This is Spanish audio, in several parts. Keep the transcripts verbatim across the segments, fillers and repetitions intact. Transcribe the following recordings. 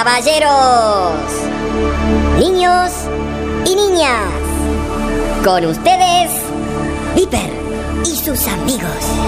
Caballeros, niños y niñas, con ustedes, Viper y sus amigos.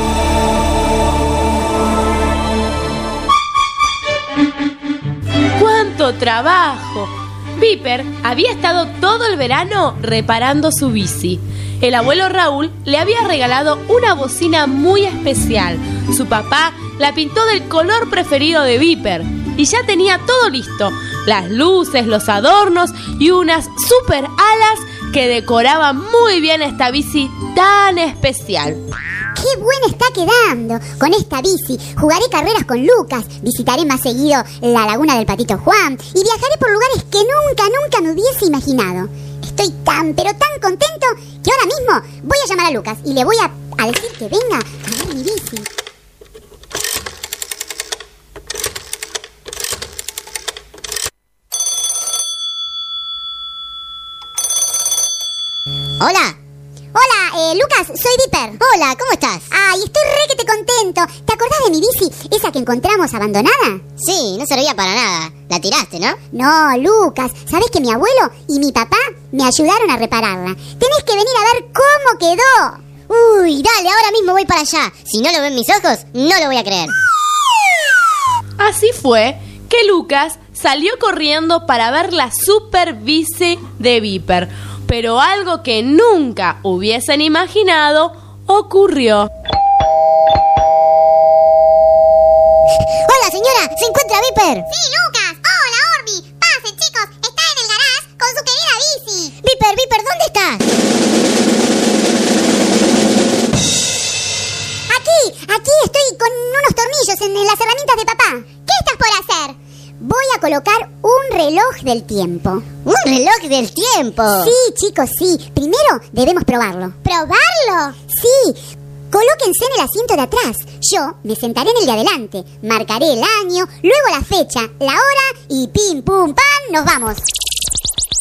¡Cuánto trabajo! Viper había estado todo el verano reparando su bici. El abuelo Raúl le había regalado una bocina muy especial. Su papá la pintó del color preferido de Viper y ya tenía todo listo: las luces, los adornos y unas super alas que decoraban muy bien esta bici tan especial. ¡Qué buena está quedando! Con esta bici jugaré carreras con Lucas, visitaré más seguido la laguna del Patito Juan y viajaré por lugares que nunca, nunca me hubiese imaginado. Estoy tan, pero tan contento que ahora mismo voy a llamar a Lucas y le voy a, a decir que venga a ver mi bici. Hola. Hola, eh, Lucas, soy Viper. Hola, ¿cómo estás? Ay, estoy re que te contento. ¿Te acordás de mi bici, esa que encontramos abandonada? Sí, no servía para nada. La tiraste, ¿no? No, Lucas, ¿sabés que mi abuelo y mi papá me ayudaron a repararla? Tenés que venir a ver cómo quedó. Uy, dale, ahora mismo voy para allá. Si no lo ven mis ojos, no lo voy a creer. Así fue que Lucas salió corriendo para ver la super bici de Viper. Pero algo que nunca hubiesen imaginado ocurrió. ¡Hola, señora! ¿Se encuentra Viper? ¡Sí, Lucas! ¡Hola, Orbi! ¡Pasen, chicos! Está en el garage con su querida bici. Viper, Viper, ¿dónde estás? Aquí, aquí estoy con unos tornillos en, en las herramientas de papá. ¿Qué estás por hacer? Voy a colocar un reloj del tiempo. ¿Un reloj del tiempo? Sí, chicos, sí. Primero debemos probarlo. ¿Probarlo? Sí. Colóquense en el asiento de atrás. Yo me sentaré en el de adelante. Marcaré el año, luego la fecha, la hora y pim, pum, pam, nos vamos.